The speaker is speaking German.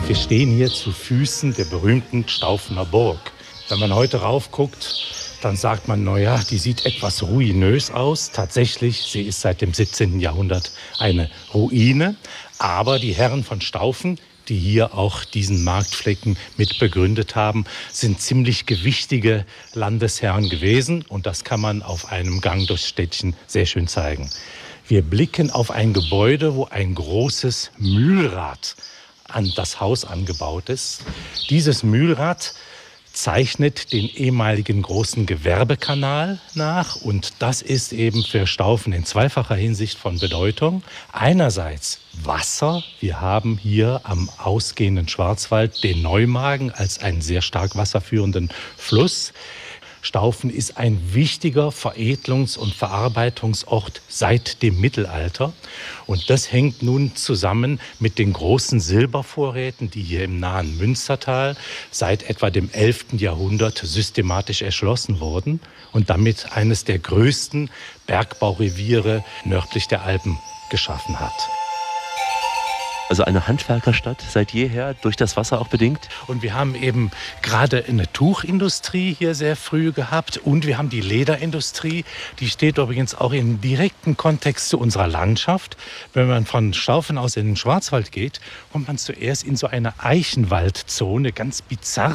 Wir stehen hier zu Füßen der berühmten Staufener Burg. Wenn man heute raufguckt, dann sagt man, naja, die sieht etwas ruinös aus. Tatsächlich, sie ist seit dem 17. Jahrhundert eine Ruine. Aber die Herren von Staufen, die hier auch diesen Marktflecken mit begründet haben, sind ziemlich gewichtige Landesherren gewesen. Und das kann man auf einem Gang durchs Städtchen sehr schön zeigen. Wir blicken auf ein Gebäude, wo ein großes Mühlrad an das Haus angebaut ist. Dieses Mühlrad zeichnet den ehemaligen großen Gewerbekanal nach. Und das ist eben für Staufen in zweifacher Hinsicht von Bedeutung. Einerseits Wasser. Wir haben hier am ausgehenden Schwarzwald den Neumagen als einen sehr stark wasserführenden Fluss. Staufen ist ein wichtiger Veredlungs- und Verarbeitungsort seit dem Mittelalter. Und das hängt nun zusammen mit den großen Silbervorräten, die hier im nahen Münstertal seit etwa dem 11. Jahrhundert systematisch erschlossen wurden und damit eines der größten Bergbaureviere nördlich der Alpen geschaffen hat. Also eine Handwerkerstadt seit jeher, durch das Wasser auch bedingt. Und wir haben eben gerade eine Tuchindustrie hier sehr früh gehabt und wir haben die Lederindustrie, die steht übrigens auch im direkten Kontext zu unserer Landschaft. Wenn man von Staufen aus in den Schwarzwald geht, kommt man zuerst in so eine Eichenwaldzone, ganz bizarr